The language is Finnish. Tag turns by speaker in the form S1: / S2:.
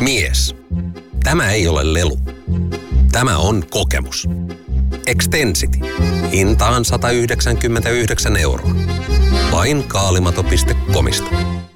S1: Mies. Tämä ei ole lelu. Tämä on kokemus. Extensity. Hintaan 199 €. Vain kaalimato.comista.